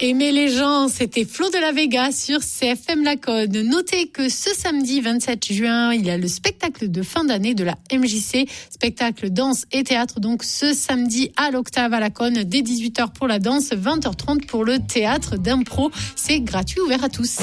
Aimer les gens, c'était Flo de la Vega sur CFM Lacône. Notez que ce samedi 27 juin, il y a le spectacle de fin d'année de la MJC, spectacle danse et théâtre. Donc ce samedi à l'Octave à Lacône, dès 18h pour la danse, 20h30 pour le théâtre d'impro. C'est gratuit, ouvert à tous.